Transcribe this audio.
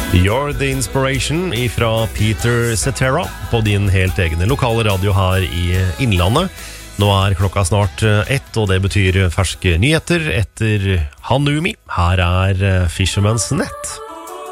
You're the Inspiration ifra Peter Cetera på din helt egne lokale radio her i Innlandet. Nå klokka snart 1, og det betyr ferske nyheter etter Hanumi. Her Fisherman's Net.